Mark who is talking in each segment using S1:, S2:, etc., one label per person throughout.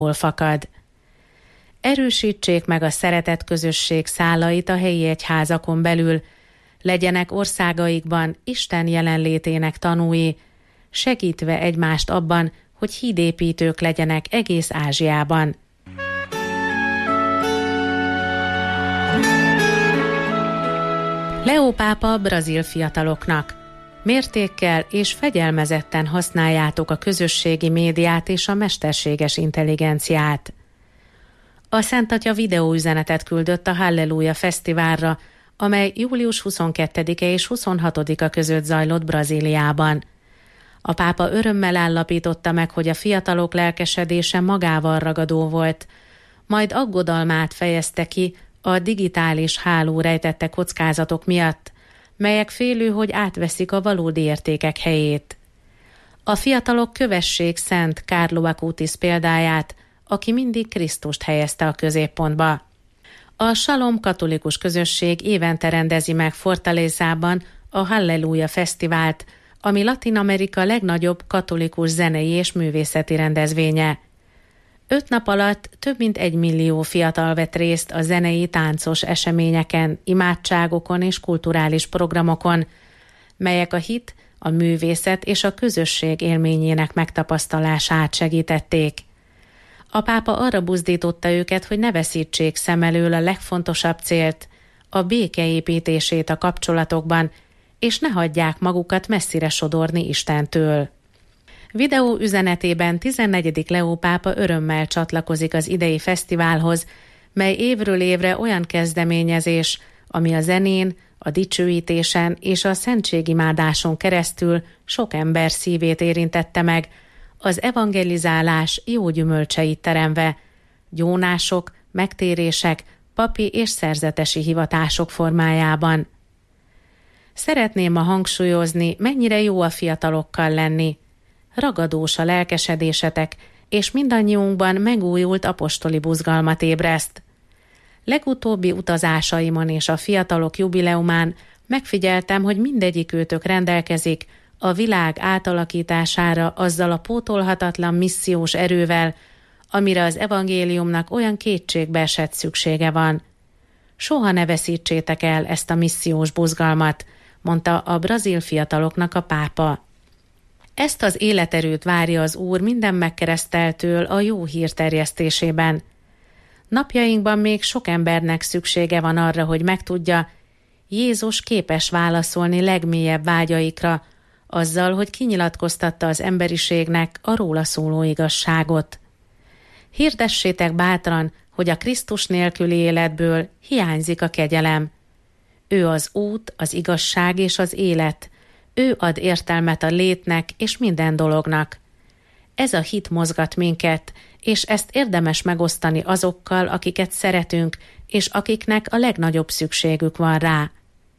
S1: fakad. Erősítsék meg a szeretet közösség szálait a helyi egyházakon belül, legyenek országaikban Isten jelenlétének tanúi, segítve egymást abban, hogy hídépítők legyenek egész Ázsiában. Leó pápa brazil fiataloknak: mértékkel és fegyelmezetten használjátok a közösségi médiát és a mesterséges intelligenciát. A Szent Atya videóüzenetet küldött a Halleluja Fesztiválra, amely július 22-e és 26-a között zajlott Brazíliában. A pápa örömmel állapította meg, hogy a fiatalok lelkesedése magával ragadó volt, majd aggodalmát fejezte ki a digitális háló rejtette kockázatok miatt, melyek félő, hogy átveszik a valódi értékek helyét. A fiatalok kövessék Szent Carlo Acutis példáját, aki mindig Krisztust helyezte a középpontba. A Shalom katolikus közösség évente rendezi meg Fortalezában a Halleluja Fesztivált, ami Latin-Amerika legnagyobb katolikus zenei és művészeti rendezvénye. 5 nap alatt több mint 1 millió fiatal vett részt a zenei, táncos eseményeken, imádságokon és kulturális programokon, melyek a hit, a művészet és a közösség élményének megtapasztalását segítették. A pápa arra buzdította őket, hogy ne veszítsék szem elől a legfontosabb célt, a béke építését a kapcsolatokban, és ne hagyják magukat messzire sodorni Istentől. Videó üzenetében 14. Leó pápa örömmel csatlakozik az idei fesztiválhoz, mely évről évre olyan kezdeményezés, ami a zenén, a dicsőítésen és a szentségimádáson keresztül sok ember szívét érintette meg, az evangelizálás jó gyümölcseit teremve, gyónások, megtérések, papi és szerzetesi hivatások formájában. Szeretném ma hangsúlyozni, mennyire jó a fiatalokkal lenni. Ragadós a lelkesedésetek, és mindannyiunkban megújult apostoli buzgalmat ébreszt. Legutóbbi utazásaimon és a fiatalok jubileumán megfigyeltem, hogy mindegyikőtök rendelkezik a világ átalakítására azzal a pótolhatatlan missziós erővel, amire az evangéliumnak olyan kétségbeesett szüksége van. Soha ne veszítsétek el ezt a missziós buzgalmat, mondta a brazil fiataloknak a pápa. Ezt az életerőt várja az Úr minden megkereszteltől a jó hír terjesztésében. Napjainkban még sok embernek szüksége van arra, hogy megtudja, Jézus képes válaszolni legmélyebb vágyaikra, azzal, hogy kinyilatkoztatta az emberiségnek a róla szóló igazságot. Hirdessétek bátran, hogy a Krisztus nélküli életből hiányzik a kegyelem. Ő az út, az igazság és az élet. Ő ad értelmet a létnek és minden dolognak. Ez a hit mozgat minket, és ezt érdemes megosztani azokkal, akiket szeretünk, és akiknek a legnagyobb szükségük van rá.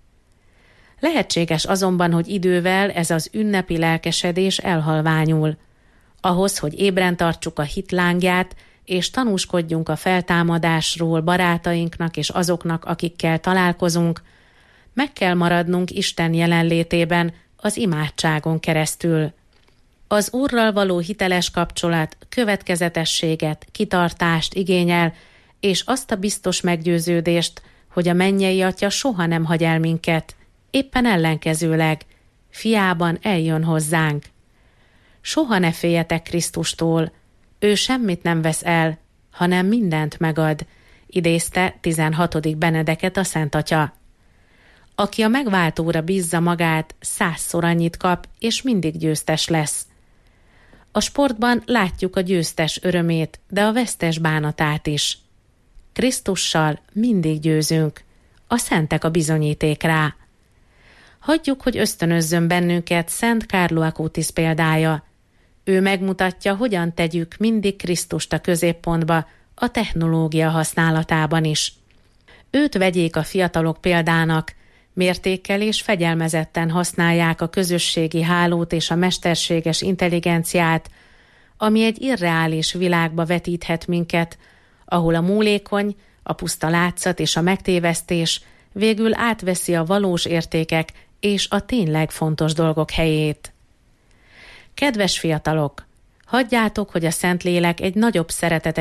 S1: Lehetséges azonban, hogy idővel ez az ünnepi lelkesedés elhalványul. Ahhoz, hogy ébren tartsuk a hit lángját, és tanúskodjunk a feltámadásról barátainknak és azoknak, akikkel találkozunk, meg kell maradnunk Isten jelenlétében az imádságon keresztül. Az Úrral való hiteles kapcsolat következetességet, kitartást igényel, és azt a biztos meggyőződést, hogy a mennyei Atya soha nem hagy el minket, éppen ellenkezőleg, fiában eljön hozzánk. Soha ne féljetek Krisztustól, ő semmit nem vesz el, hanem mindent megad, idézte 16. Benedeket a Szent Atya. Aki a megváltóra bízza magát, 100-szor annyit kap, és mindig győztes lesz. A sportban látjuk a győztes örömét, de a vesztes bánatát is. Krisztussal mindig győzünk, a szentek a bizonyíték rá. Hagyjuk, hogy ösztönözzön bennünket Szent Carlo Acutis példája. Ő megmutatja, hogyan tegyük mindig Krisztust a középpontba, a technológia használatában is. Őt vegyék a fiatalok példának, mértékkel és fegyelmezetten használják a közösségi hálót és a mesterséges intelligenciát, ami egy irreális világba vetíthet minket, ahol a múlékony, a puszta látszat és a megtévesztés végül átveszi a valós értékek és a tényleg fontos dolgok helyét. Kedves fiatalok, Hagyjátok, hogy a Szentlélek egy nagyobb szeretetet